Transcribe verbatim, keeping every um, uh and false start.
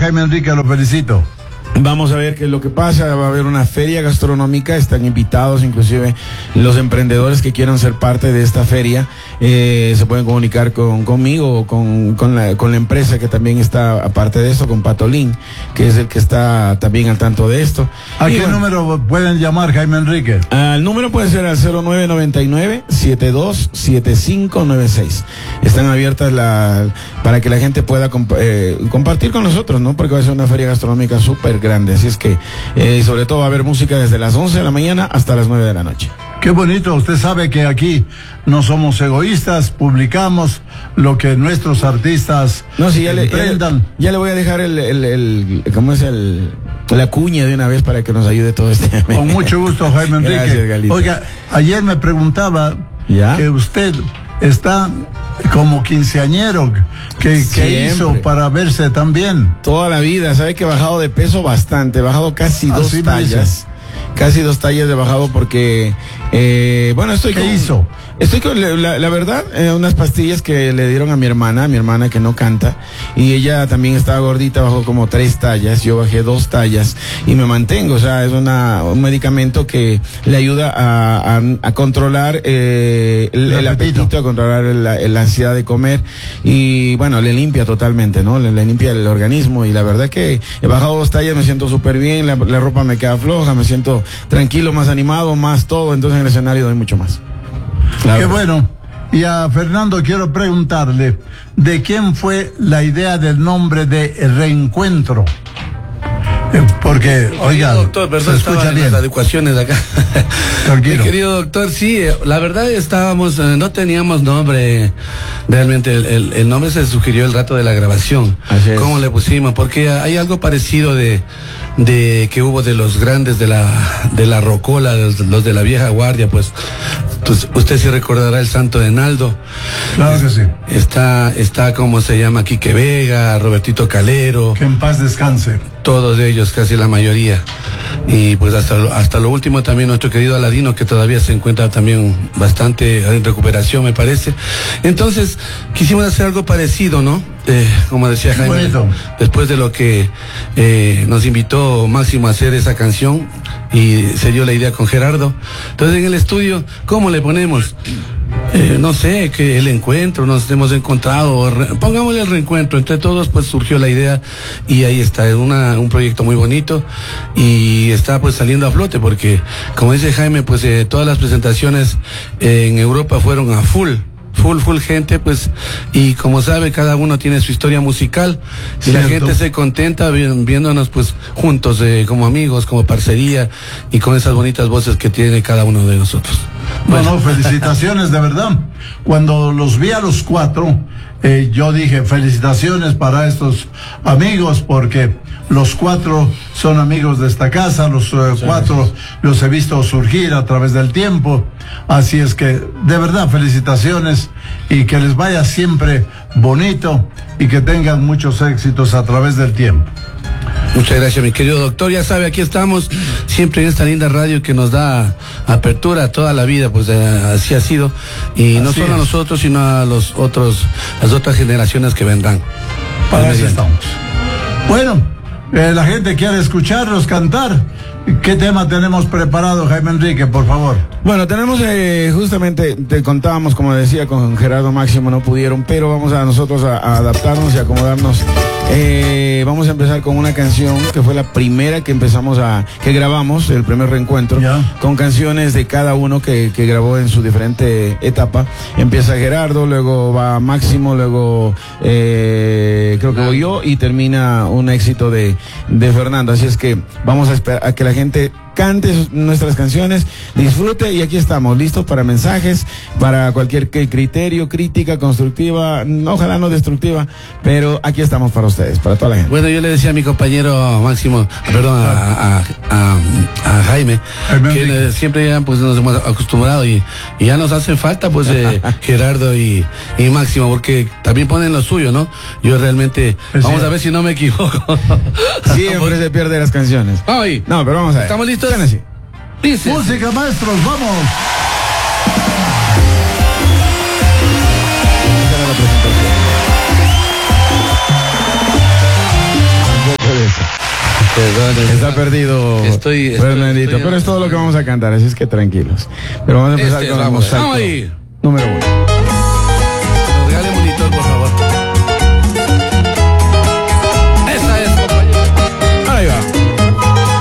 Jaime Enrique, lo felicito. Vamos a ver qué es lo que pasa. Va a haber una feria gastronómica. Están invitados inclusive los emprendedores que quieran ser parte de esta feria. Eh, se pueden comunicar con, conmigo o con, con, la, con la empresa que también está aparte de esto, con Patolín, que es el que está también al tanto de esto. ¿A y qué bueno, número pueden llamar, Jaime Enrique? El número puede ser al cero nueve nueve nueve, siete dos siete cinco nueve seis. Están abiertas la, para que la gente pueda comp eh, compartir con nosotros, ¿no? Porque va a ser una feria gastronómica súper grande. Así es que, eh, sobre todo, va a haber música desde las once de la mañana hasta las nueve de la noche. Qué bonito. Usted sabe que aquí no somos egoístas, publicamos lo que nuestros artistas no, sí, ya emprendan. Le, ya, ya le voy a dejar el, el, el, el ¿cómo es el? La cuña de una vez para que nos ayude todo este. Con mucho gusto, Jaime Enrique. Gracias, Galito. Oiga, ayer me preguntaba ¿Ya? que usted está como quinceañero, que, que hizo para verse tan bien. Toda la vida, sabe que he bajado de peso bastante, he bajado casi dos Así tallas. Casi dos tallas de bajado porque, eh, bueno, estoy ¿Qué con, hizo? Estoy con, la, la verdad, eh, unas pastillas que le dieron a mi hermana, a mi hermana que no canta, y ella también estaba gordita, bajó como tres tallas, yo bajé dos tallas y me mantengo, o sea, es una, un medicamento que le ayuda a, a, a controlar eh, el, el, el apetito. apetito, a controlar la, la ansiedad de comer y, bueno, le limpia totalmente, ¿no? Le, le limpia el organismo y la verdad que he bajado dos tallas, me siento súper bien, la, la ropa me queda floja, me siento tranquilo, más animado, más todo, entonces en el escenario doy mucho más. Qué bueno. Y a Fernando quiero preguntarle, ¿de quién fue la idea del nombre de Reencuentro? Eh, porque, oiga, doctor, perdón, se escucha bien. Las adecuaciones acá. Tranquilo. Mi querido doctor, sí, la verdad estábamos, eh, no teníamos nombre, realmente el, el, el nombre se sugirió el rato de la grabación. Así es. ¿Cómo le pusimos? Porque hay algo parecido de, de que hubo de los grandes de la, de la rocola, los, los de la vieja guardia, pues, pues usted sí recordará el Santo de Naldo. Claro que sí. Está, está, ¿cómo se llama? Quique Vega, Robertito Calero. Que en paz descanse. Todos ellos, casi la mayoría. Y pues hasta, hasta lo último también nuestro querido Aladino, que todavía se encuentra también bastante en recuperación, me parece. Entonces, quisimos hacer algo parecido, ¿no? Eh, como decía Jaime, Bonito. Después de lo que eh, nos invitó Máximo a hacer esa canción y se dio la idea con Gerardo. Entonces en el estudio, ¿cómo le ponemos? Eh, no sé, que el encuentro, nos hemos encontrado, re, pongámosle el reencuentro, entre todos pues surgió la idea y ahí está, es una, un proyecto muy bonito y está pues saliendo a flote porque, como dice Jaime, pues eh, todas las presentaciones eh, en Europa fueron a full. Full, full gente, pues, y como sabe, cada uno tiene su historia musical, y Cierto. La gente se contenta viéndonos, pues, juntos, eh, como amigos, como parcería, y con esas bonitas voces que tiene cada uno de nosotros. Bueno, no, felicitaciones, de verdad. Cuando los vi a los cuatro, eh, yo dije, felicitaciones para estos amigos, porque los cuatro son amigos de esta casa, los eh, cuatro los he visto surgir a través del tiempo, así es que, de verdad, felicitaciones y que les vaya siempre bonito y que tengan muchos éxitos a través del tiempo. Muchas gracias, mi querido doctor. Ya sabe, aquí estamos siempre en esta linda radio que nos da apertura toda la vida, pues eh, así ha sido. Y así no solo es. A nosotros, sino a los otros, las otras generaciones que vendrán. Para eso estamos. Bueno, eh, la gente quiere escucharlos cantar. ¿Qué tema tenemos preparado, Jaime Enrique, por favor? Bueno, tenemos eh, justamente, te contábamos, como decía, con Gerardo Máximo, no pudieron, pero vamos a nosotros a, a adaptarnos y acomodarnos. Eh, vamos a empezar con una canción que fue la primera que empezamos a, que grabamos, el primer reencuentro, ya. Con canciones de cada uno que, que grabó en su diferente etapa. Empieza Gerardo, luego va Máximo, luego eh, creo que voy yo y termina un éxito de, de Fernando. Así es que vamos a esperar a que la gente cante nuestras canciones, disfrute y aquí estamos, listos para mensajes, para cualquier criterio, crítica constructiva, ojalá no destructiva, pero aquí estamos para ustedes, para toda la gente. Bueno, yo le decía a mi compañero Máximo, perdón, a, a, a, a Jaime, Jaime, que le, siempre ya pues nos hemos acostumbrado y, y ya nos hace falta pues eh, Gerardo y, y Máximo, porque también ponen lo suyo, ¿no? Yo realmente, pues vamos sí. a ver si no me equivoco. Siempre se pierde las canciones. Ay, no, pero vamos a ver. ¿Estamos listos? Así. Dice. Música, maestros, vamos. Esta era la presentación. Perdón, Está perdido, estoy, estoy, Fernandito, estoy pero es todo lo que vamos a cantar, así es que tranquilos. Pero vamos a empezar Este con es el la- mosaico Vamos ahí. número uno.